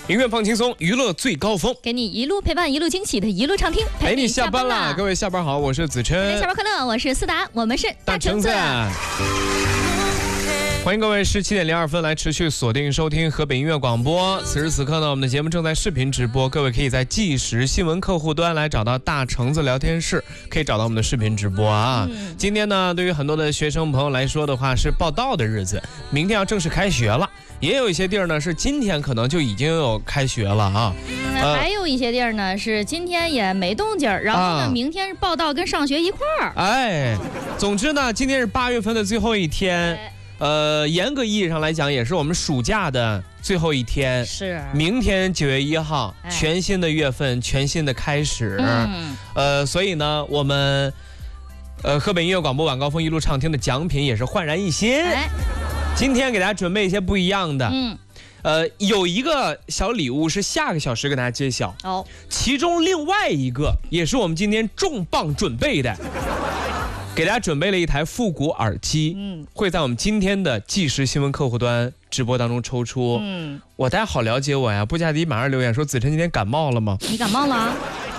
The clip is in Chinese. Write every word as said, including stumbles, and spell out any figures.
音乐放轻松，娱乐最高峰， 给你一路陪伴，一路惊喜的一路畅听， 陪你下班啦！各位下班好，我是子琛。 下班快乐，我是思达，我们是大橙子。欢迎各位十七点零二分来持续锁定收听河北音乐广播。此时此刻呢，我们的节目正在视频直播，各位可以在即时新闻客户端来找到大橙子聊天室，可以找到我们的视频直播啊。嗯、今天呢，对于很多的学生朋友来说的话，是报到的日子，明天要正式开学了。也有一些地儿呢是今天可能就已经有开学了啊， 嗯呃、还有一些地儿呢是今天也没动静，然后呢、啊、明天报到跟上学一块儿。 哎，总之呢，今天是八月份的最后一天。哎呃，严格意义上来讲，也是我们暑假的最后一天。 是， 明天九月一号，哎、全新的月份，全新的开始。嗯，呃，所以呢，我们呃河北音乐广播晚高峰一路畅听的奖品也是焕然一新。哎，今天给大家准备一些不一样的。嗯，呃，有一个小礼物是下个小时跟大家揭晓。哦，其中另外一个也是我们今天重磅准备的。给大家准备了一台复古耳机，嗯，会在我们今天的即时新闻客户端直播当中抽出。嗯，我大家好了解我呀，不加迪马上留言说子琛今天感冒了吗？ 你感冒了？